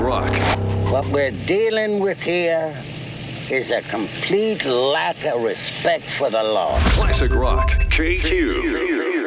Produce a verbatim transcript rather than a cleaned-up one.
Rock. What we're dealing with here is a complete lack of respect for the law. Classic Rock. K Q.